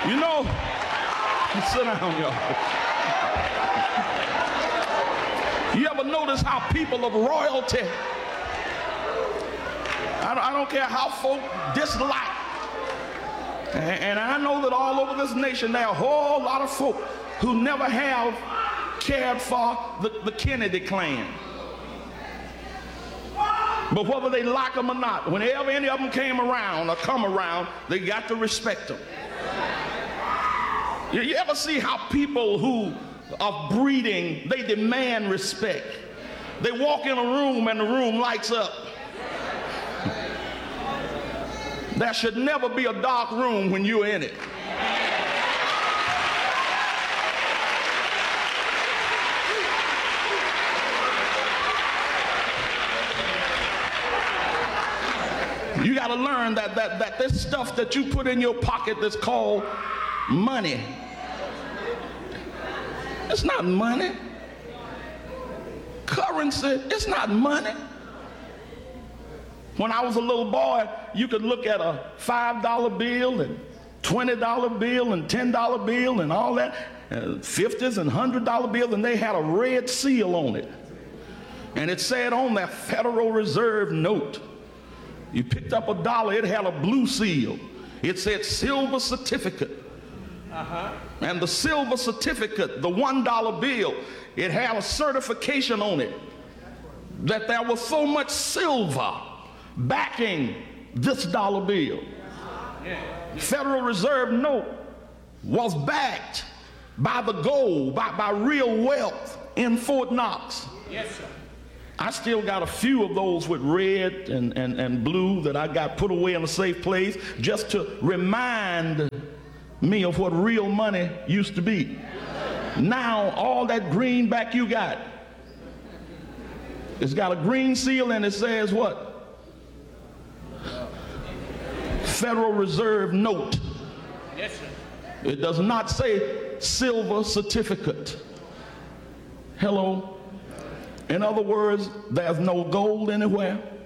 You know, sit down, y'all. You ever notice how people of royalty, I don't care how folk dislike, and I know that all over this nation there are a whole lot of folk who never have cared for the Kennedy clan. But whether they like them or not, whenever any of them came around or come around, they got to respect them. You ever see how people who are breeding, they demand respect? They walk in a room and the room lights up. There should never be a dark room when you're in it. You got to learn that this stuff that you put in your pocket that's called money, it's not money. Currency, it's not money. When I was a little boy, you could look at a $5 bill and $20 bill and $10 bill and all that, 50s and $100 bills, and they had a red seal on it. And it said on that Federal Reserve note, you picked up a dollar, it had a blue seal. It said silver certificate. And the silver certificate, the $1 bill, it had a certification on it that there was so much silver backing this dollar bill. Federal Reserve note was backed by the gold, by real wealth in Fort Knox. Yes, sir. I still got a few of those with red and blue that I got put away in a safe place just to remind me of what real money used to be. Now all that greenback you got, it's got a green seal and it says what? Federal Reserve note. Yes, sir. It does not say silver certificate. Hello? In other words, there's no gold anywhere.